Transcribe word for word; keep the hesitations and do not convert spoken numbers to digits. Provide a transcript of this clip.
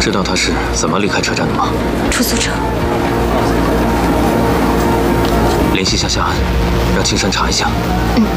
知道他是怎么离开车站的吗？ 出租车。 联系一下夏安，让青山查一下。 嗯。